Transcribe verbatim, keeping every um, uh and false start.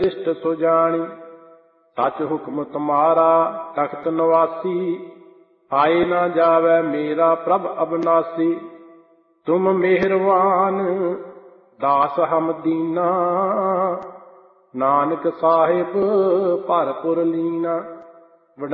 इष्ट सुजानी। सच हुक्म तुम्हारा तख्त नवासी, आए न जावै मेरा प्रभ अविनाशी। तुम मेहरबान दास हम दीना, नानक साहिब भरपुर लीना।